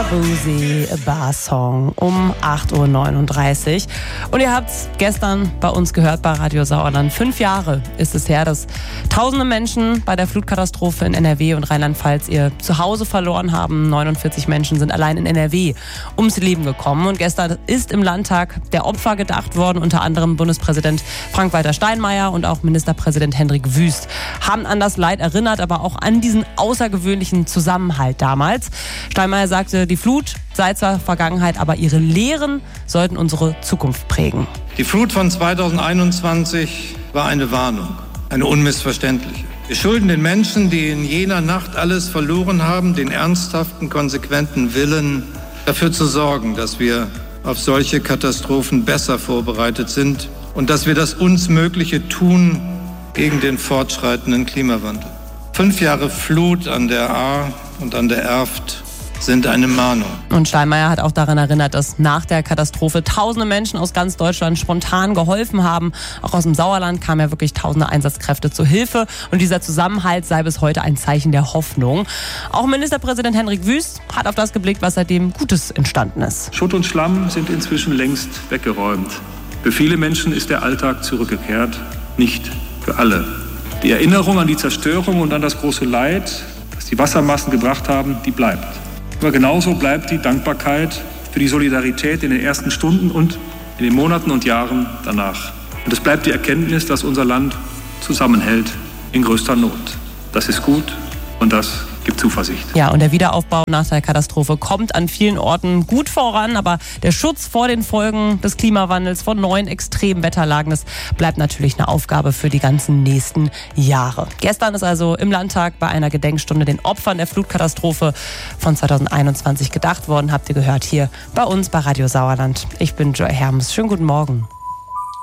Uzi, A Bar Song um 8.39 Uhr. Und ihr habt es gestern bei uns gehört bei Radio Sauerland. 5 Jahre ist es her, dass tausende Menschen bei der Flutkatastrophe in NRW und Rheinland-Pfalz ihr Zuhause verloren haben. 49 Menschen sind allein in NRW ums Leben gekommen. Und gestern ist im Landtag der Opfer gedacht worden. Unter anderem Bundespräsident Frank-Walter Steinmeier und auch Ministerpräsident Hendrik Wüst haben an das Leid erinnert, aber auch an diesen außergewöhnlichen Zusammenhalt damals. Steinmeier sagte, die Flut sei zwar Vergangenheit, aber ihre Lehren sollten unsere Zukunft prägen. Die Flut von 2021 war eine Warnung, eine unmissverständliche. Wir schulden den Menschen, die in jener Nacht alles verloren haben, den ernsthaften, konsequenten Willen, dafür zu sorgen, dass wir auf solche Katastrophen besser vorbereitet sind und dass wir das uns Mögliche tun gegen den fortschreitenden Klimawandel. 5 Jahre Flut an der Ahr und an der Erft sind eine Mahnung. Und Steinmeier hat auch daran erinnert, dass nach der Katastrophe tausende Menschen aus ganz Deutschland spontan geholfen haben. Auch aus dem Sauerland kamen ja wirklich tausende Einsatzkräfte zur Hilfe. Und dieser Zusammenhalt sei bis heute ein Zeichen der Hoffnung. Auch Ministerpräsident Hendrik Wüst hat auf das geblickt, was seitdem Gutes entstanden ist. Schutt und Schlamm sind inzwischen längst weggeräumt. Für viele Menschen ist der Alltag zurückgekehrt, nicht für alle. Die Erinnerung an die Zerstörung und an das große Leid, das die Wassermassen gebracht haben, die bleibt. Aber genauso bleibt die Dankbarkeit für die Solidarität in den ersten Stunden und in den Monaten und Jahren danach. Und es bleibt die Erkenntnis, dass unser Land zusammenhält in größter Not. Das ist gut und das gibt Zuversicht. Ja, und der Wiederaufbau nach der Katastrophe kommt an vielen Orten gut voran, aber der Schutz vor den Folgen des Klimawandels, von neuen Extremwetterlagen, das bleibt natürlich eine Aufgabe für die ganzen nächsten Jahre. Gestern ist also im Landtag bei einer Gedenkstunde den Opfern der Flutkatastrophe von 2021 gedacht worden. Habt ihr gehört hier bei uns bei Radio Sauerland. Ich bin Joy Hermes. Schönen guten Morgen.